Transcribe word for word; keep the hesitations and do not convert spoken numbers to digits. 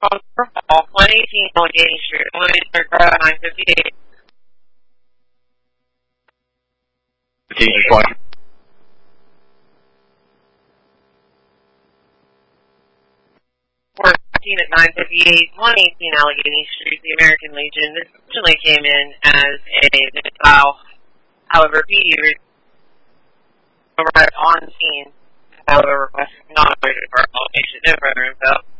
one eighteen Allegheny Street, nine fifty-eight. Teacher twenty. We're at nine fifty-eight, one eighteen Allegheny Street, the American Legion. This originally came in as a missile. However, P D arrived on scene. However, requested not waited for our location and further info.